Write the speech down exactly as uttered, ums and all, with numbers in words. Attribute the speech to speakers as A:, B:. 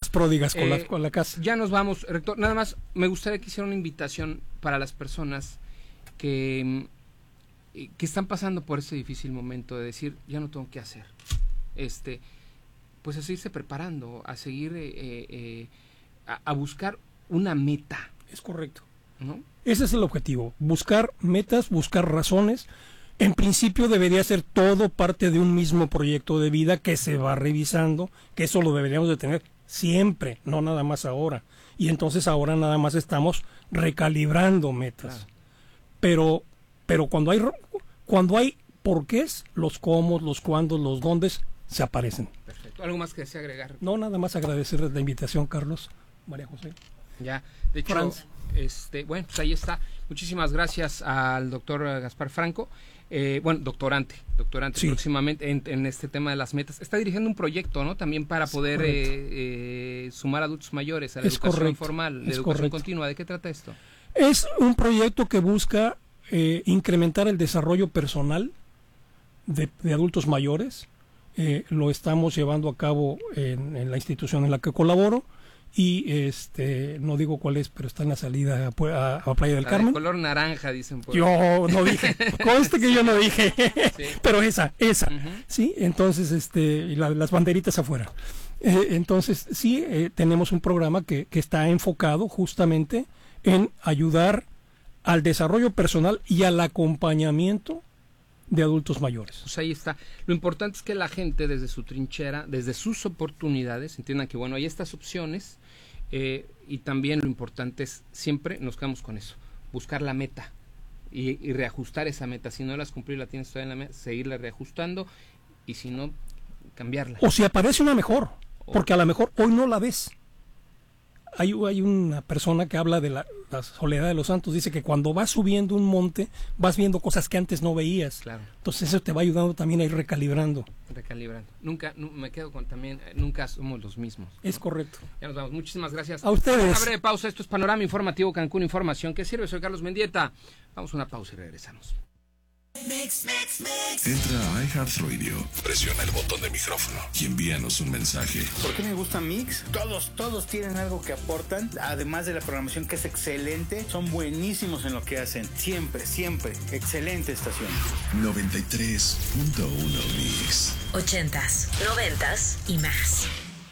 A: hijas pródigas con,
B: eh,
A: la, con la casa.
B: Ya nos vamos, rector. Nada más, me gustaría que hiciera una invitación para las personas que, que están pasando por este difícil momento de decir, ya no tengo qué hacer. Este, pues a seguirse preparando, a seguir, eh, eh, a, a buscar una meta.
A: Es correcto.
B: ¿No?
A: Ese es el objetivo, buscar metas, buscar razones. En principio debería ser todo parte de un mismo proyecto de vida que se va revisando, que eso lo deberíamos de tener siempre, no nada más ahora. Y entonces ahora nada más estamos recalibrando metas. Claro. Pero pero cuando hay cuando hay porqués, los cómo, los cuándos, los dóndes se aparecen.
B: Perfecto. ¿Algo más que desea agregar?
A: No, nada más agradecerles la invitación, Carlos, María José.
B: Ya, de hecho,
A: Franz.
B: este, bueno, pues ahí está. Muchísimas gracias al doctor Gaspar Franco. Eh, bueno, doctorante, doctorante
A: sí.
B: próximamente en, en este tema de las metas. Está dirigiendo un proyecto, ¿no? También para
A: es
B: poder eh, eh, sumar adultos mayores a la
A: es
B: educación
A: correcto.
B: formal, la
A: es
B: educación
A: correcto.
B: continua. ¿De qué trata esto?
A: Es un proyecto que busca eh, incrementar el desarrollo personal de, de adultos mayores. Eh, lo estamos llevando a cabo en, en la institución en la que colaboro. Y este no digo cuál es, pero está en la salida a, a, a Playa del
B: la
A: Carmen.
B: De color naranja, dicen por
A: Yo no dije, conste que yo no dije, sí. Pero esa, esa,
B: uh-huh.
A: sí, entonces este, y la, las banderitas afuera. Eh, entonces sí, eh, tenemos un programa que, que está enfocado justamente en ayudar al desarrollo personal y al acompañamiento de adultos mayores.
B: Pues ahí está. Lo importante es que la gente desde su trinchera, desde sus oportunidades, entiendan que bueno, hay estas opciones eh, y también lo importante es siempre nos quedamos con eso, buscar la meta y, y reajustar esa meta. Si no la has cumplido, la tienes todavía en la meta, seguirla reajustando y si no, cambiarla.
A: O si aparece una mejor, porque a lo mejor hoy no la ves. Hay, hay una persona que habla de la, la soledad de los santos, dice que cuando vas subiendo un monte vas viendo cosas que antes no veías.
B: Claro.
A: Entonces eso te va ayudando también a ir recalibrando.
B: Recalibrando. Nunca, no, me quedo con también, nunca somos los mismos.
A: Es ¿no? correcto.
B: Ya nos vamos. Muchísimas gracias.
A: A ustedes.
B: Una breve pausa. Esto es Panorama Informativo Cancún Información que sirve. Soy Carlos Mendieta. Vamos a una pausa y regresamos.
C: Mix, mix, mix. Entra a iHeartRadio, presiona el botón de micrófono y envíanos un mensaje.
D: ¿Por qué me gusta Mix? Todos, todos tienen algo que aportan, además de la programación que es excelente, son buenísimos en lo que hacen. Siempre, siempre. Excelente estación.
C: noventa y tres punto uno Mix.
E: Ochentas, noventas y más.